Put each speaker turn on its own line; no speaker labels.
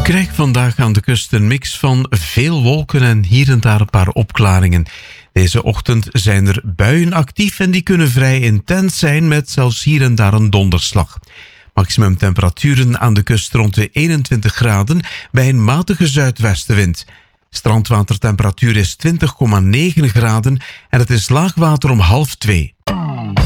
krijgt vandaag aan de kust een mix van veel wolken en hier en daar een paar opklaringen. Deze ochtend zijn er buien actief en die kunnen vrij intens zijn met zelfs hier en daar een donderslag. Maximum temperaturen aan de kust rond de 21 graden bij een matige zuidwestenwind. Strandwatertemperatuur is 20,9 graden en het is laagwater om 1:30.